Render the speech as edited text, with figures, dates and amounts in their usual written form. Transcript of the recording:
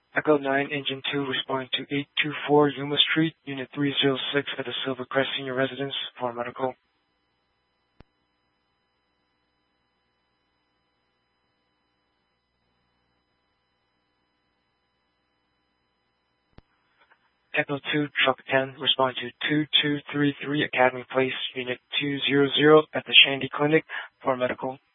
Echo 9, Engine 2, responding to 824 Yuma Street, Unit 306 at the Silvercrest Senior Residence for medical. Echo 2, Truck 10, responding to 2233 Academy Place, Unit 200 at the Shandy Clinic for medical.